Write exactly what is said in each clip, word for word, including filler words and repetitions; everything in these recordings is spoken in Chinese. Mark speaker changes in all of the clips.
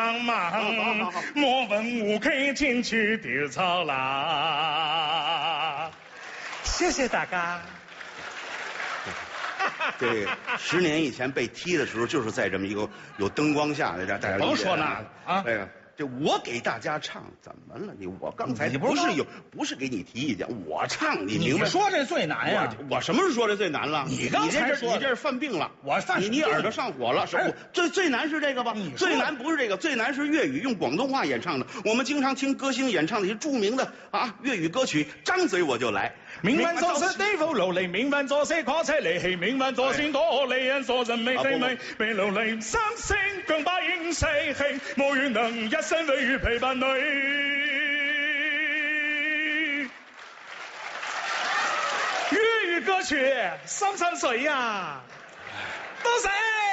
Speaker 1: 帮忙，莫问乌克进去丢草啦。谢谢大家。
Speaker 2: 这十年以前被踢的时候，就是在这么一个有灯光下，大家大家
Speaker 1: 甭说那啊，
Speaker 2: 哎呀。这我给大家唱，怎么了你？我刚才
Speaker 1: 你
Speaker 2: 不是有，不是给你提意见，我唱，你明白？
Speaker 1: 你说这最难呀！
Speaker 2: 我我什么时候说这最难了？
Speaker 1: 你刚才说
Speaker 2: 你这是犯病了，
Speaker 1: 我犯
Speaker 2: 你你耳朵上火了，是不？最最难是这个吧？最难不是这个，最难是粤语用广东话演唱的。我们经常听歌星演唱的一些著名的啊粤语歌曲，张嘴我就来。
Speaker 1: 命運作事地府勞離，命運作事跨車離棄，命運作善多利人所人未非美，被勞離三星更把應世氣，無緣能一生為於陪伴你。粵語歌曲三三水呀，多謝。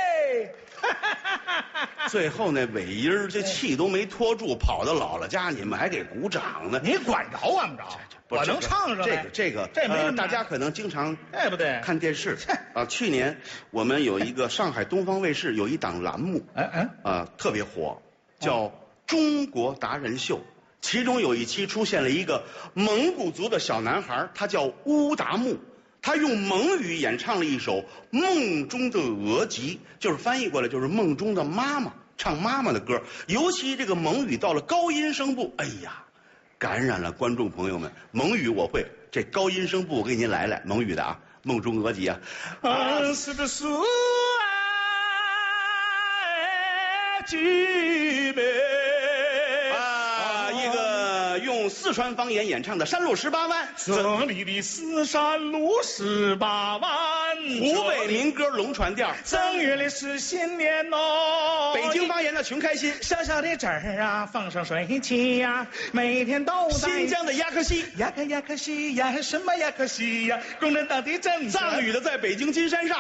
Speaker 2: 最后那尾音儿，这气都没拖住，跑到姥姥家，你们还给鼓掌呢？
Speaker 1: 你管着管不着？我能唱上来。
Speaker 2: 这个这个
Speaker 1: 这没、呃、
Speaker 2: 大家可能经常
Speaker 1: 对不对？
Speaker 2: 看电视啊。去年我们有一个上海东方卫视有一档栏目，
Speaker 1: 哎哎
Speaker 2: 啊特别火，叫《中国达人秀》。其中有一期出现了一个蒙古族的小男孩，他叫乌达木。他用蒙语演唱了一首《梦中的额吉》，就是翻译过来就是梦中的妈妈，唱妈妈的歌。尤其这个蒙语到了高音声部，哎呀，感染了观众朋友们。蒙语我会，这高音声部我给您来来，蒙语的啊，《梦中额吉》啊。啊，是的苏啊，吉贝。用四川方言演唱的《山路十八弯》，
Speaker 1: 这里的四山路十八弯，
Speaker 2: 湖北民歌龙船调，
Speaker 1: 正月里是新年哦。
Speaker 2: 北京方言的穷开心，
Speaker 1: 小小的镇儿啊，放上水汽呀，每天都在。
Speaker 2: 新疆的亚克西，
Speaker 1: 亚克亚克西呀，什么亚克西呀？共产党的政。
Speaker 2: 藏语的在北京金山上，